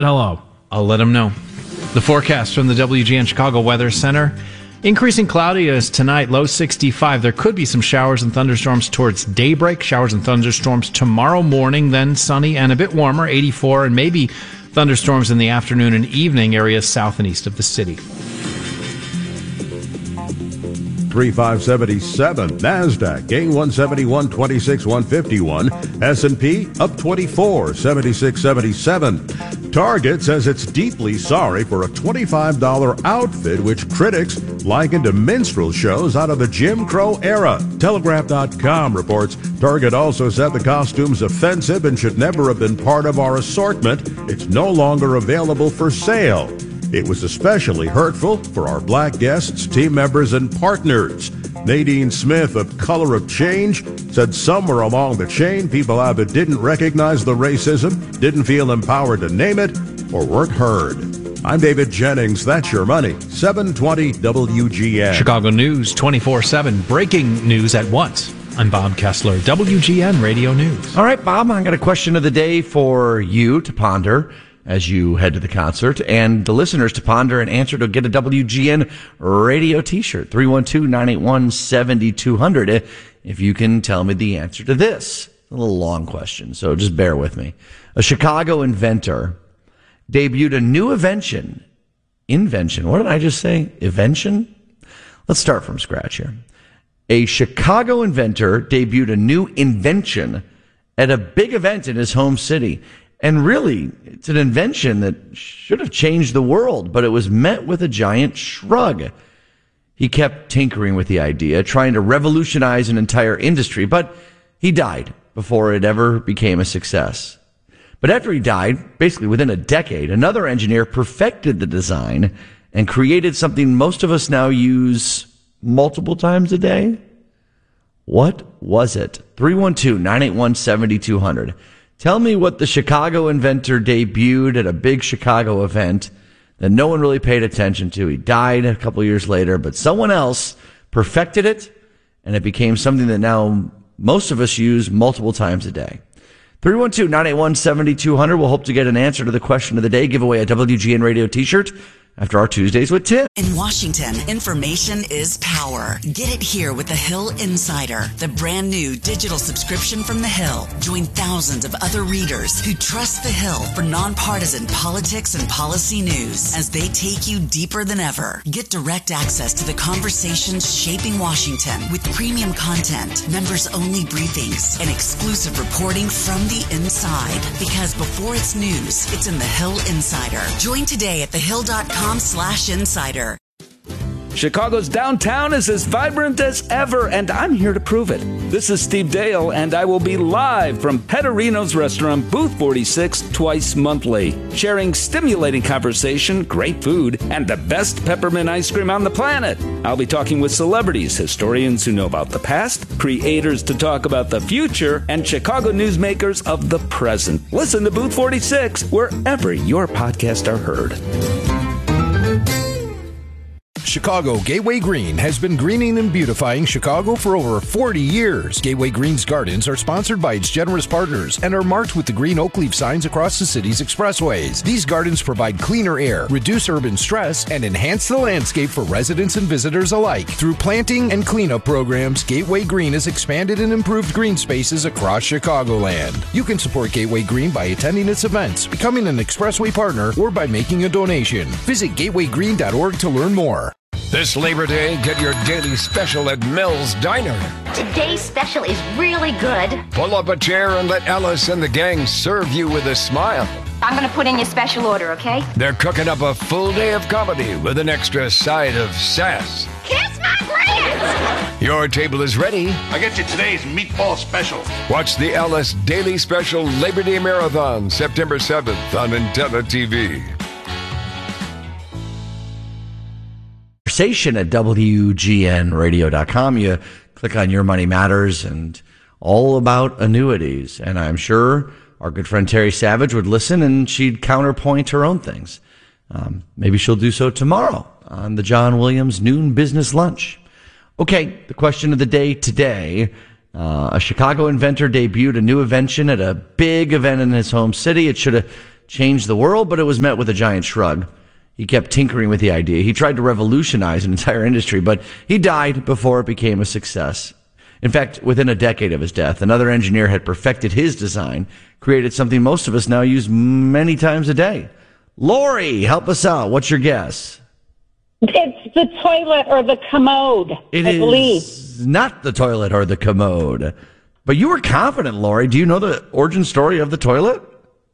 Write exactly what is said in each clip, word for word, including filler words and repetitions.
Hello. I'll let him know. The forecast from the W G N Chicago Weather Center. Increasing cloudiness tonight, low sixty-five. There could be some showers and thunderstorms towards daybreak. Showers and thunderstorms tomorrow morning, then sunny and a bit warmer, eighty-four, and maybe thunderstorms in the afternoon and evening areas south and east of the city. thirty-five seventy-seven. NASDAQ gain one seventy-one, twenty-six one fifty-one. S and P up twenty-four, seventy-six seventy-seven. Target says it's deeply sorry for a twenty-five dollars outfit which critics likened to minstrel shows out of the Jim Crow era. Telegraph dot com reports Target also said the costume's offensive and should never have been part of our assortment. It's no longer available for sale. It was especially hurtful for our black guests, team members, and partners. Nadine Smith of Color of Change said somewhere along the chain, people either didn't recognize the racism, didn't feel empowered to name it, or weren't heard. I'm David Jennings. That's your money. seven twenty W G N. Chicago News twenty-four seven. Breaking news at once. I'm Bob Kessler, W G N Radio News. All right, Bob, I got a question of the day for you to ponder as you head to the concert, and the listeners to ponder and answer to get a W G N radio t-shirt. three one two, nine eight one, seven two zero zero if you can tell me the answer to this. A little long question, so just bear with me. A Chicago inventor debuted a new invention. Invention. What did I just say? Invention? Let's start from scratch here. A Chicago inventor debuted a new invention at a big event in his home city. And really, it's an invention that should have changed the world, but it was met with a giant shrug. He kept tinkering with the idea, trying to revolutionize an entire industry, but he died before it ever became a success. But after he died, basically within a decade, another engineer perfected the design and created something most of us now use multiple times a day. What was it? three one two, nine eight one, seven two zero zero. Tell me what the Chicago inventor debuted at a big Chicago event that no one really paid attention to. He died a couple years later, but someone else perfected it, and it became something that now most of us use multiple times a day. three one two, nine eight one, seven two zero zero. We'll hope to get an answer to the question of the day. Give away a W G N Radio t-shirt after our Tuesdays with Tim. In Washington, information is power. Get it here with the Hill Insider, the brand new digital subscription from the Hill. Join thousands of other readers who trust the Hill for nonpartisan politics and policy news as they take you deeper than ever. Get direct access to the conversations shaping Washington with premium content, members-only briefings, and exclusive reporting from the inside. Because before it's news, it's in the Hill Insider. Join today at the hill dot com slash insider. Chicago's downtown is as vibrant as ever, and I'm here to prove it. This is Steve Dale, and I will be live from Petterino's Restaurant, Booth forty-six, twice monthly, sharing stimulating conversation, great food, and the best peppermint ice cream on the planet. I'll be talking with celebrities, historians who know about the past, creators to talk about the future, and Chicago newsmakers of the present. Listen to Booth forty-six wherever your podcasts are heard. Chicago Gateway Green has been greening and beautifying Chicago for over forty years. Gateway Green's gardens are sponsored by its generous partners and are marked with the green oak leaf signs across the city's expressways. These gardens provide cleaner air, reduce urban stress, and enhance the landscape for residents and visitors alike. Through planting and cleanup programs, Gateway Green has expanded and improved green spaces across Chicagoland. You can support Gateway Green by attending its events, becoming an expressway partner, or by making a donation. Visit gateway green dot org to learn more. This Labor Day, get your daily special at Mel's Diner. Today's special is really good. Pull up a chair and let Alice and the gang serve you with a smile. I'm going to put in your special order, okay? They're cooking up a full day of comedy with an extra side of sass. Kiss my grits! Your table is ready. I get you today's meatball special. Watch the Alice Daily Special Labor Day Marathon, September seventh on Antenna T V. Conversation at W G N radio dot com. You click on Your Money Matters and all about annuities. And I'm sure our good friend Terry Savage would listen and she'd counterpoint her own things. Um, maybe she'll do so tomorrow on the John Williams Noon Business Lunch. Okay, the question of the day today. Uh, a Chicago inventor debuted a new invention at a big event in his home city. It should have change the world, but it was met with a giant shrug. He kept tinkering with the idea. He tried to revolutionize an entire industry, but he died before it became a success. In fact, within a decade of his death, another engineer had perfected his design, created something most of us now use many times a day. Lori, help us out. What's your guess? It's the toilet or the commode, It I is believe. not the toilet or the commode. But you were confident, Lori. Do you know the origin story of the toilet?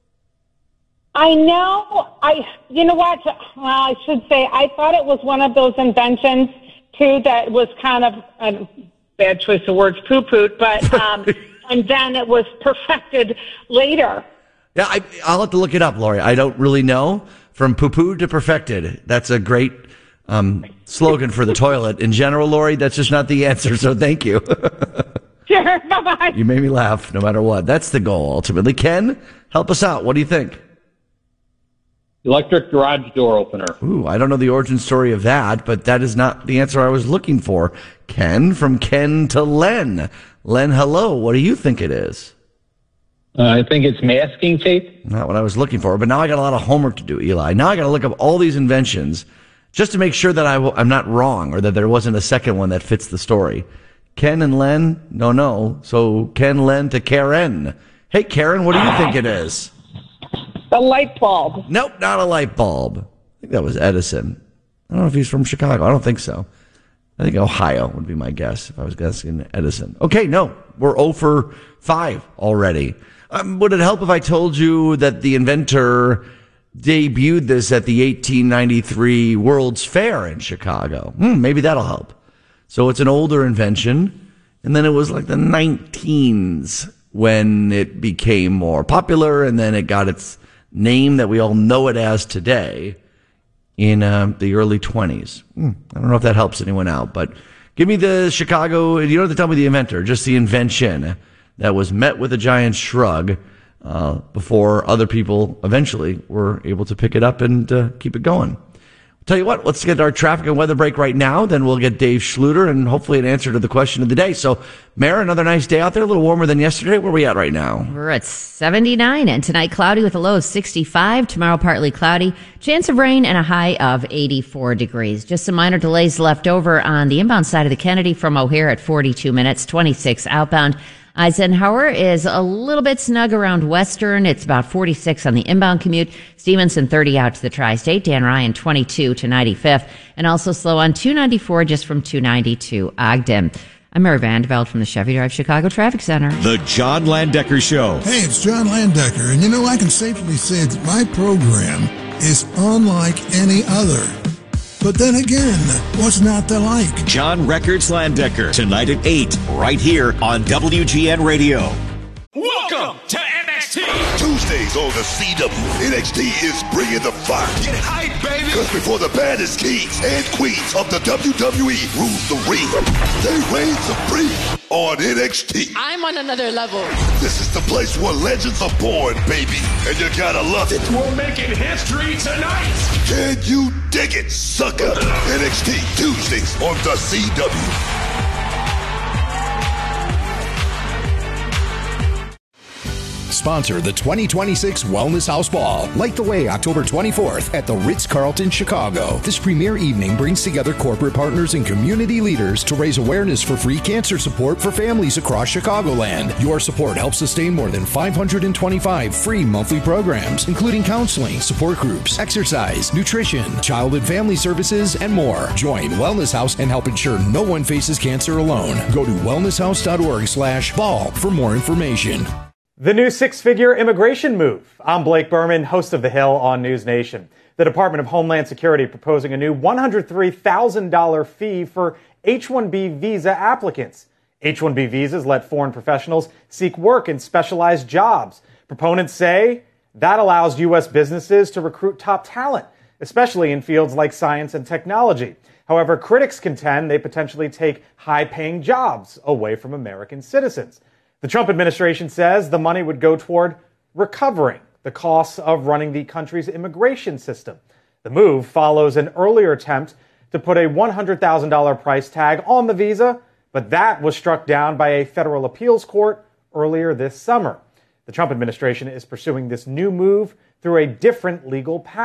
I know. I, you know what? Well, I should say I thought it was one of those inventions too that was kind of a bad choice of words, poo-pooed, but um, and then it was perfected later. Yeah, I, I'll have to look it up, Lori. I don't really know. From poo-poo to perfected. That's a great um, slogan for the toilet. In general, Lori, that's just not the answer, so thank you. Sure, bye-bye. You made me laugh no matter what. That's the goal, ultimately. Ken, help us out. What do you think? Electric garage door opener. Ooh, I don't know the origin story of that, but that is not the answer I was looking for. Ken, from Ken to Len. Len, hello. What do you think it is? Uh, I think it's masking tape. Not what I was looking for, but now I got a lot of homework to do, Eli. Now I got to look up all these inventions just to make sure that I w- I'm not wrong or that there wasn't a second one that fits the story. Ken and Len? No, no. So Ken, Len to Karen. Hey, Karen, what do you think it is? The light bulb. Nope, not a light bulb. I think that was Edison. I don't know if he's from Chicago. I don't think so. I think Ohio would be my guess if I was guessing Edison. Okay, no, we're zero for five already. Um, would it help if I told you that the inventor debuted this at the eighteen ninety-three World's Fair in Chicago? Hmm, maybe that'll help. So it's an older invention, and then it was like the nineteens when it became more popular, and then it got its name that we all know it as today in uh, the early twenties. Hmm, I don't know if that helps anyone out, but give me the Chicago, you don't have to tell me the inventor, just the invention that was met with a giant shrug uh, before other people eventually were able to pick it up and uh, keep it going. Tell you what, let's get our traffic and weather break right now. Then we'll get Dave Schluter and hopefully an answer to the question of the day. So, Mara, another nice day out there, a little warmer than yesterday. Where are we at right now? We're at seventy-nine, and tonight cloudy with a low of sixty-five. Tomorrow partly cloudy, chance of rain and a high of eighty-four degrees. Just some minor delays left over on the inbound side of the Kennedy from O'Hare at forty-two minutes, twenty-six outbound. Eisenhower is a little bit snug around Western. It's about forty-six on the inbound commute. Stevenson thirty out to the Tri-State. Dan Ryan twenty-two to ninety-fifth. And also slow on two ninety-four just from two ninety to Ogden. I'm Mary Vandeveld from the Chevy Drive Chicago Traffic Center. The John Landecker Show. Hey, it's John Landecker, and you know, I can safely say that my program is unlike any other. But then again, what's not to like? John Records Landecker, tonight at eight, right here on W G N Radio. Welcome to N X T. Tuesdays on the C W. N X T is bringing the fire. Get hype, baby. Because before the baddest kings and queens of the W W E rule the ring, they reign supreme on N X T. I'm on another level. This is the place where legends are born, baby. And you gotta love it. We're making history tonight. Can you dig it, sucker? N X T Tuesdays on the C W. Sponsor the twenty twenty-six Wellness House Ball. Light the way October twenty-fourth at the Ritz-Carlton, Chicago. This premier evening brings together corporate partners and community leaders to raise awareness for free cancer support for families across Chicagoland. Your support helps sustain more than five hundred twenty-five free monthly programs, including counseling, support groups, exercise, nutrition, child and family services, and more. Join Wellness House and help ensure no one faces cancer alone. Go to wellnesshouse.org slash ball for more information. The new six-figure immigration move. I'm Blake Berman, host of The Hill on News Nation. The Department of Homeland Security proposing a new one hundred three thousand dollars fee for H one B visa applicants. H one B visas let foreign professionals seek work in specialized jobs. Proponents say that allows U S businesses to recruit top talent, especially in fields like science and technology. However, critics contend they potentially take high-paying jobs away from American citizens. The Trump administration says the money would go toward recovering the costs of running the country's immigration system. The move follows an earlier attempt to put a one hundred thousand dollars price tag on the visa, but that was struck down by a federal appeals court earlier this summer. The Trump administration is pursuing this new move through a different legal path.